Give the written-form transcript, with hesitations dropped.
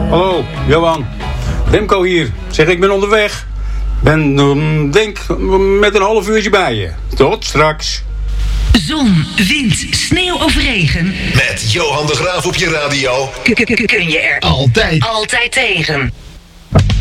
Hallo, Johan. Remco hier. Zeg, ik ben onderweg. Ben, denk, met een half uurtje bij je. Tot straks. Zon, wind, sneeuw of regen. Met Johan de Graaf op je radio. Kun je er altijd tegen.